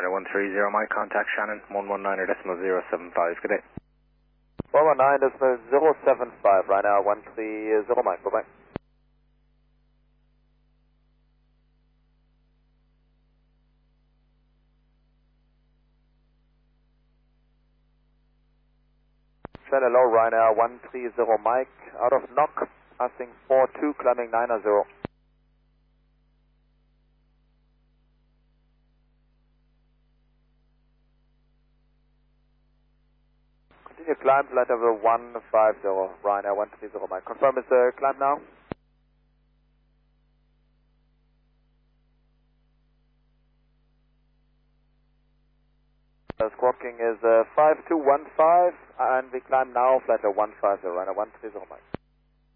Ryanair 130, Mike, contact Shannon, 119.075, good day. 119.075, Ryanair 130, Mike, bye-bye. Shannon low, Ryanair 130, Mike, out of knock, passing 42, climbing 90. Continue climb, flight level 150, Ryanair 130, Mike. Confirm it's a climb now? Squawking is 5215, and we climb now, flight level 150, Ryanair 130, Mike.